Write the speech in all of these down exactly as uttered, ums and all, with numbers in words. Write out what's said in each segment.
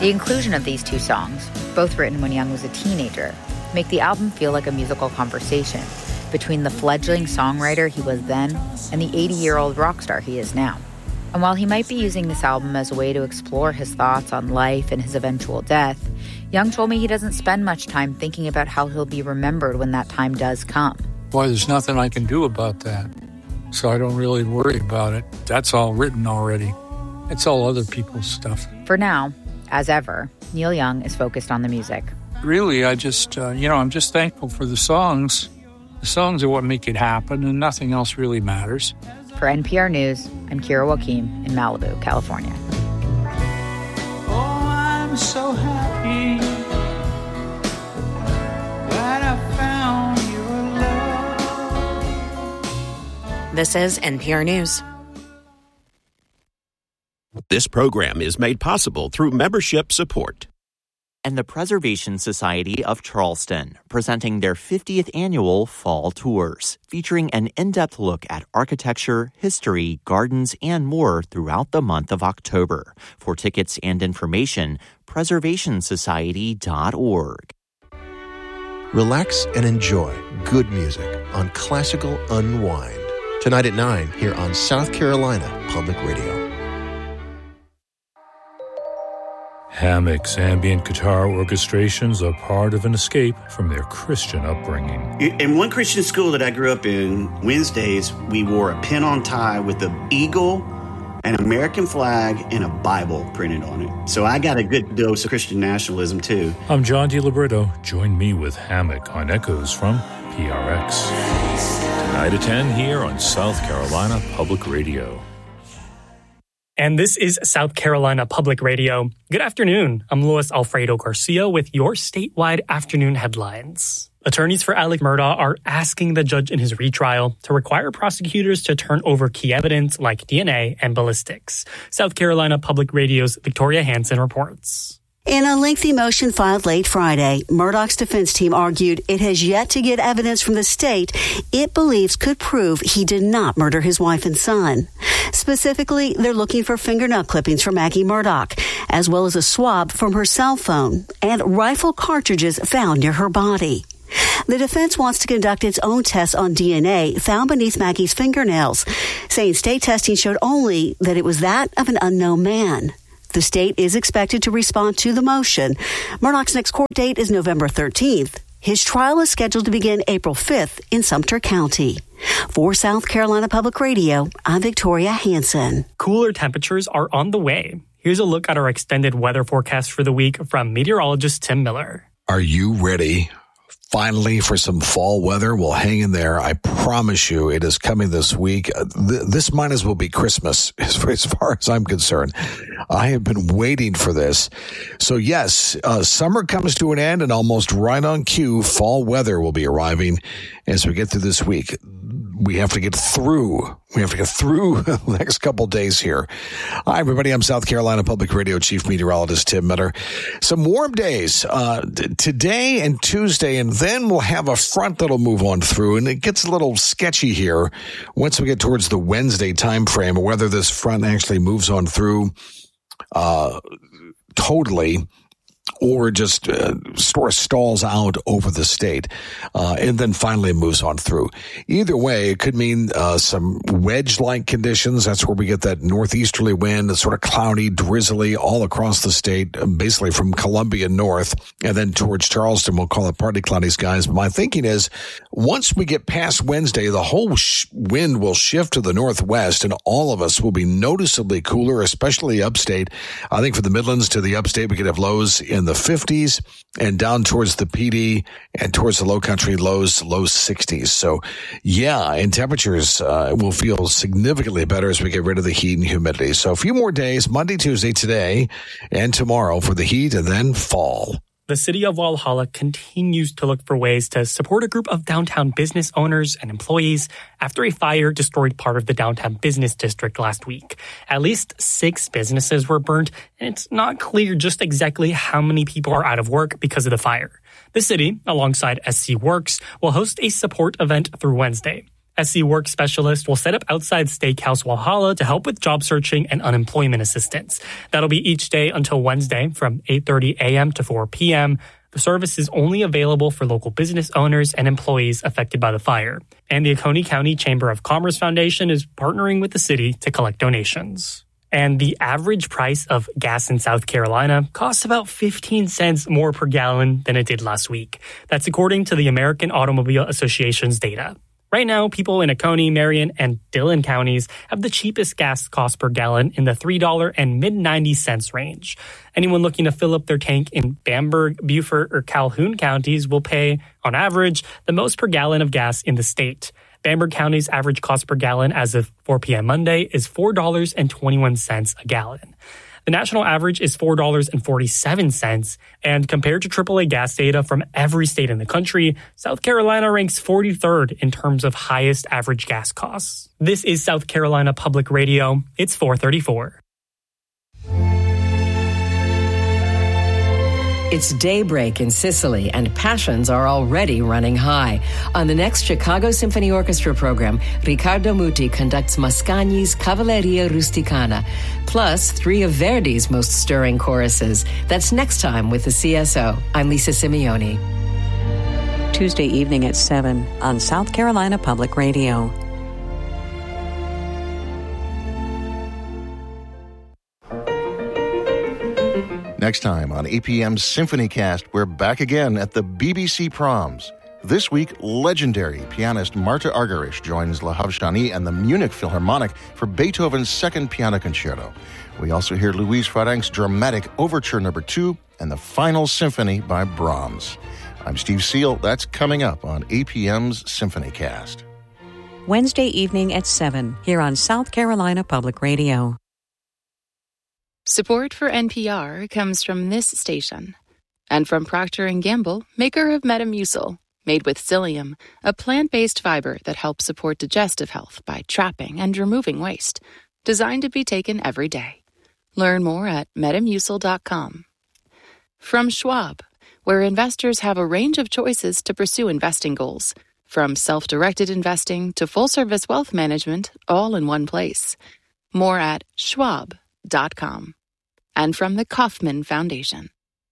The inclusion of these two songs, both written when Young was a teenager, make the album feel like a musical conversation between the fledgling songwriter he was then and the eighty-year-old rock star he is now. And while he might be using this album as a way to explore his thoughts on life and his eventual death, Young told me he doesn't spend much time thinking about how he'll be remembered when that time does come. Boy, there's nothing I can do about that, so I don't really worry about it. That's all written already. It's all other people's stuff. For now, as ever, Neil Young is focused on the music. Really, I just, uh, you know, I'm just thankful for the songs. The songs are what make it happen, and nothing else really matters. For N P R News, I'm Kira Joaquim in Malibu, California. Oh, I'm so happy that I found your love. This is N P R News. This program is made possible through membership support. And the Preservation Society of Charleston, presenting their fiftieth annual Fall Tours, featuring an in-depth look at architecture, history, gardens, and more throughout the month of October. For tickets and information, preservation society dot org. Relax and enjoy good music on Classical Unwind. Tonight at nine here on South Carolina Public Radio. Hammock's ambient guitar orchestrations are part of an escape from their Christian upbringing. In one Christian school that I grew up in, Wednesdays, we wore a pin-on tie with an eagle, an American flag, and a Bible printed on it. So I got a good dose of Christian nationalism, too. I'm John DiLibretto. Join me with Hammock on Echoes from P R X. Tonight at ten here on South Carolina Public Radio. And this is South Carolina Public Radio. Good afternoon. I'm Luis Alfredo Garcia with your statewide afternoon headlines. Attorneys for Alec Murdaugh are asking the judge in his retrial to require prosecutors to turn over key evidence like D N A and ballistics. South Carolina Public Radio's Victoria Hansen reports. In a lengthy motion filed late Friday, Murdaugh's defense team argued it has yet to get evidence from the state it believes could prove he did not murder his wife and son. Specifically, they're looking for fingernail clippings from Maggie Murdaugh, as well as a swab from her cell phone and rifle cartridges found near her body. The defense wants to conduct its own tests on D N A found beneath Maggie's fingernails, saying state testing showed only that it was that of an unknown man. The state is expected to respond to the motion. Murdaugh's next court date is November thirteenth. His trial is scheduled to begin April fifth in Sumter County. For South Carolina Public Radio, I'm Victoria Hansen. Cooler temperatures are on the way. Here's a look at our extended weather forecast for the week from meteorologist Tim Miller. Are you ready? Finally, for some fall weather? Well, hang in there. I promise you it is coming this week. Uh, th- this might as well be Christmas as far, as far as I'm concerned. I have been waiting for this. So, yes, uh, summer comes to an end, and almost right on cue, fall weather will be arriving as we get through this week. We have to get through. We have to get through the next couple days here. Hi, everybody. I'm South Carolina Public Radio Chief Meteorologist Tim Miller. Some warm days uh, t- today and Tuesday, and then we'll have a front that'll move on through, and it gets a little sketchy here once we get towards the Wednesday time frame, whether this front actually moves on through uh, totally or just uh, sort of stalls out over the state, uh, and then finally moves on through. Either way, it could mean uh, some wedge-like conditions. That's where we get that northeasterly wind, it's sort of cloudy, drizzly all across the state, basically from Columbia north, and then towards Charleston, we'll call it partly cloudy skies. But my thinking is, once we get past Wednesday, the whole sh- wind will shift to the northwest, and all of us will be noticeably cooler, especially upstate. I think for the Midlands to the upstate, we could have lows in the fifties and down towards the P D and towards the low country lows, low sixties. So yeah, and temperatures uh, will feel significantly better as we get rid of the heat and humidity. So a few more days, Monday, Tuesday, today, and tomorrow for the heat, and then fall. The city of Walhalla continues to look for ways to support a group of downtown business owners and employees after a fire destroyed part of the downtown business district last week. At least six businesses were burnt, and it's not clear just exactly how many people are out of work because of the fire. The city, alongside S C Works, will host a support event through Wednesday. S C Work Specialist will set up outside Steakhouse Walhalla to help with job searching and unemployment assistance. That'll be each day until Wednesday from eight thirty a.m. to four p.m. The service is only available for local business owners and employees affected by the fire. And the Oconee County Chamber of Commerce Foundation is partnering with the city to collect donations. And the average price of gas in South Carolina costs about fifteen cents more per gallon than it did last week. That's according to the American Automobile Association's data. Right now, people in Oconee, Marion, and Dillon counties have the cheapest gas cost per gallon in the three dollars and mid ninety cents range. Anyone looking to fill up their tank in Bamberg, Beaufort, or Calhoun counties will pay, on average, the most per gallon of gas in the state. Bamberg County's average cost per gallon as of four p.m. Monday is four dollars and twenty-one cents a gallon. The national average is four dollars and forty-seven cents, and compared to triple A gas data from every state in the country, South Carolina ranks forty-third in terms of highest average gas costs. This is South Carolina Public Radio. It's four thirty-four. It's daybreak in Sicily, and passions are already running high. On the next Chicago Symphony Orchestra program, Riccardo Muti conducts Mascagni's Cavalleria Rusticana, plus three of Verdi's most stirring choruses. That's next time with the C S O. I'm Lisa Simeone. Tuesday evening at seven on South Carolina Public Radio. Next time on A P M's Symphony Cast, we're back again at the B B C Proms. This week, legendary pianist Marta Argerich joins La Havshani and the Munich Philharmonic for Beethoven's Second Piano Concerto. We also hear Louise Farrenc's dramatic Overture Number Two and the Final Symphony by Brahms. I'm Steve Seal. That's coming up on A P M's Symphony Cast. Wednesday evening at seven here on South Carolina Public Radio. Support for N P R comes from this station and from Procter and Gamble, maker of Metamucil, made with psyllium, a plant-based fiber that helps support digestive health by trapping and removing waste, designed to be taken every day. Learn more at metamucil dot com. From Schwab, where investors have a range of choices to pursue investing goals, from self-directed investing to full-service wealth management, all in one place. More at schwab dot com. And from the Kauffman Foundation.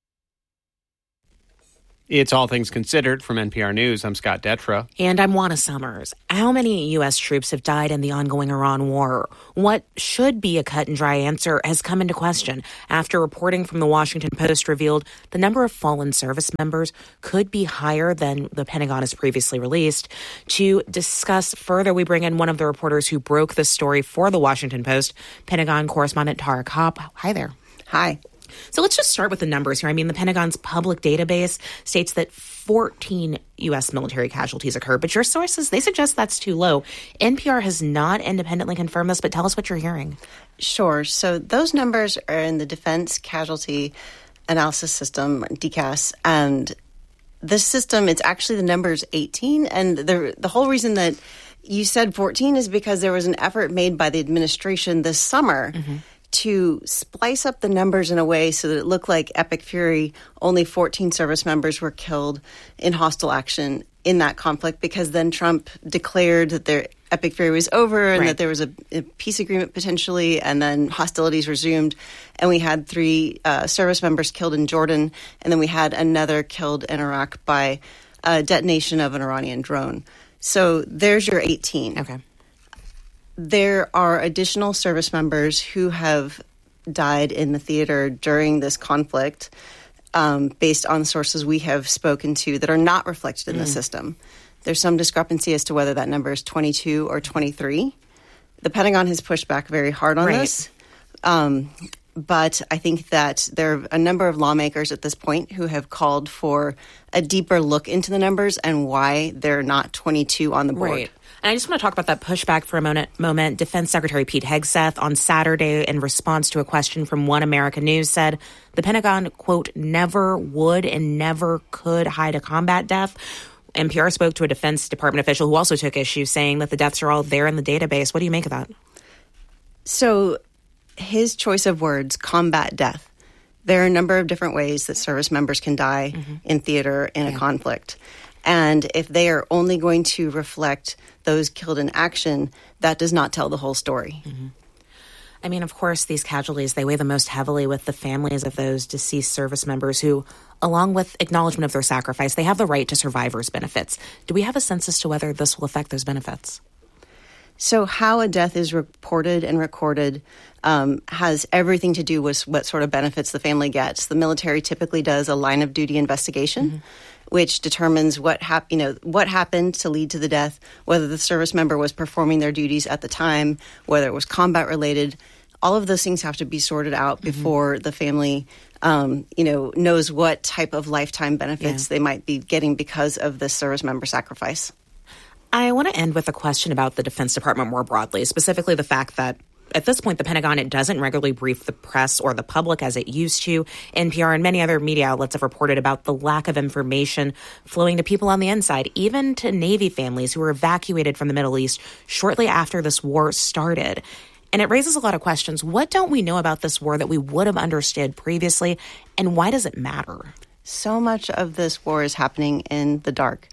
It's All Things Considered from N P R News. I'm Scott Detra. And I'm Juana Summers. How many U S troops have died in the ongoing Iran war? What should be a cut-and-dry answer has come into question after reporting from the Washington Post revealed the number of fallen service members could be higher than the Pentagon has previously released. To discuss further, we bring in one of the reporters who broke the story for the Washington Post, Pentagon correspondent Tara Kopp. Hi there. Hi. So let's just start with the numbers here. I mean, the Pentagon's public database states that fourteen U S military casualties occurred, but your sources, they suggest that's too low. N P R has not independently confirmed this, but tell us what you're hearing. Sure. So those numbers are in the Defense Casualty Analysis System, D C A S, and this system, it's actually the number's eighteen, and the the whole reason that you said fourteen is because there was an effort made by the administration this summer mm-hmm. to splice up the numbers in a way so that it looked like Epic Fury, only fourteen service members were killed in hostile action in that conflict, because then Trump declared that their Epic Fury was over and right. that there was a, a peace agreement potentially, and then hostilities resumed. And we had three uh, service members killed in Jordan, and then we had another killed in Iraq by a detonation of an Iranian drone. So there's your eighteen. Okay. There are additional service members who have died in the theater during this conflict um, based on sources we have spoken to that are not reflected in mm. the system. There's some discrepancy as to whether that number is twenty-two or twenty-three. The Pentagon has pushed back very hard on right. this. Um, but I think that there are a number of lawmakers at this point who have called for a deeper look into the numbers and why they're not twenty-two on the board. Right. And I just want to talk about that pushback for a moment. moment. Defense Secretary Pete Hegseth on Saturday, in response to a question from One American News, said the Pentagon, quote, never would and never could hide a combat death. N P R spoke to a Defense Department official who also took issue, saying that the deaths are all there in the database. What do you make of that? So his choice of words, combat death. There are a number of different ways that service members can die mm-hmm. in theater in yeah. a conflict. And if they are only going to reflect those killed in action, that does not tell the whole story. Mm-hmm. I mean, of course, these casualties, they weigh the most heavily with the families of those deceased service members who, along with acknowledgement of their sacrifice, they have the right to survivor's benefits. Do we have a sense as to whether this will affect those benefits? So how a death is reported and recorded um, has everything to do with what sort of benefits the family gets. The military typically does a line of duty investigation, mm-hmm. which determines what hap- you know what happened to lead to the death, whether the service member was performing their duties at the time, whether it was combat related. All of those things have to be sorted out mm-hmm. before the family um, you know, knows what type of lifetime benefits yeah. they might be getting because of this service member sacrifice. I want to end with a question about the Defense Department more broadly, specifically the fact that at this point, the Pentagon, it doesn't regularly brief the press or the public as it used to. N P R and many other media outlets have reported about the lack of information flowing to people on the inside, even to Navy families who were evacuated from the Middle East shortly after this war started. And it raises a lot of questions. What don't we know about this war that we would have understood previously, and why does it matter? So much of this war is happening in the dark.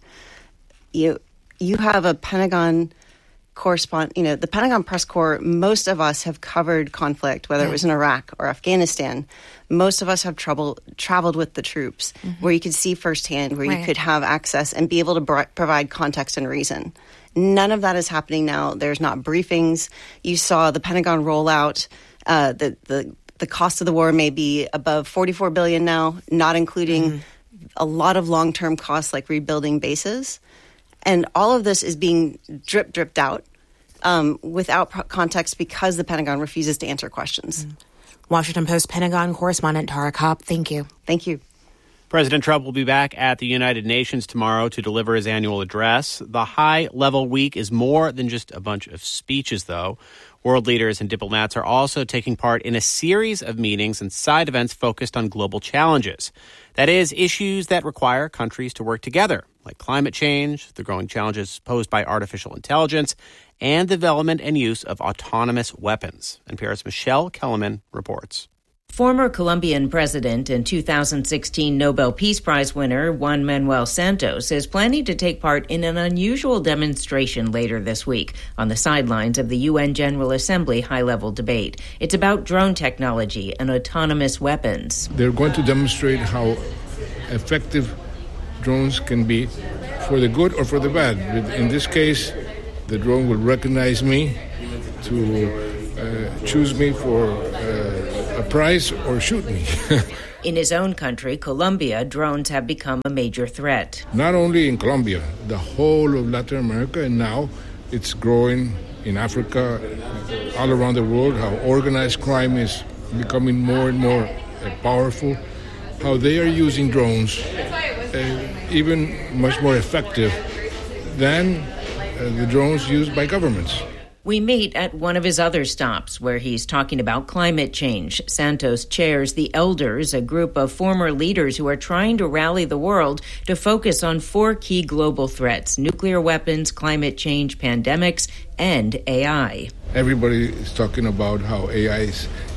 You you have a Pentagon correspond, you know, the Pentagon Press Corps, most of us have covered conflict, whether yeah. it was in Iraq or Afghanistan. Most of us have trouble traveled with the troops, mm-hmm. where you could see firsthand, where right. you could have access and be able to br- provide context and reason. None of that is happening now. There's not briefings. You saw the Pentagon roll out uh, the, the the cost of the war may be above forty-four billion dollars now, not including mm-hmm. a lot of long-term costs like rebuilding bases. And all of this is being drip dripped out um, without pro- context because the Pentagon refuses to answer questions. Mm-hmm. Washington Post Pentagon correspondent Tara Kopp, thank you. Thank you. President Trump will be back at the United Nations tomorrow to deliver his annual address. The high-level week is more than just a bunch of speeches, though. World leaders and diplomats are also taking part in a series of meetings and side events focused on global challenges. That is, issues that require countries to work together, like climate change, the growing challenges posed by artificial intelligence, and development and use of autonomous weapons. N P R's Michelle Kellerman reports. Former Colombian president and two thousand sixteen Nobel Peace Prize winner Juan Manuel Santos is planning to take part in an unusual demonstration later this week on the sidelines of the U N General Assembly high-level debate. It's about drone technology and autonomous weapons. They're going to demonstrate how effective drones can be for the good or for the bad. In this case, the drone will recognize me to uh, choose me for uh, a prize or shoot me. In his own country, Colombia, drones have become a major threat. Not only in Colombia, the whole of Latin America, and now it's growing in Africa, all around the world, how organized crime is becoming more and more uh, powerful, how they are using drones uh, even much more effective than uh, the drones used by governments. We meet at one of his other stops where he's talking about climate change. Santos chairs the Elders, a group of former leaders who are trying to rally the world to focus on four key global threats: nuclear weapons, climate change, pandemics, and A I. Everybody is talking about how A I is